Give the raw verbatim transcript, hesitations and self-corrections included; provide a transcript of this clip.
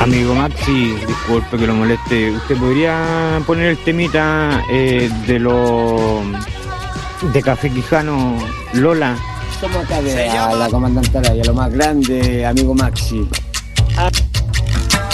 Amigo Maxi, disculpe que lo moleste. ¿Usted podría poner el temita eh, de lo de Café Quijano, Lola? ¿Cómo cabe a la comandante Araya, lo más grande, amigo Maxi? Ah.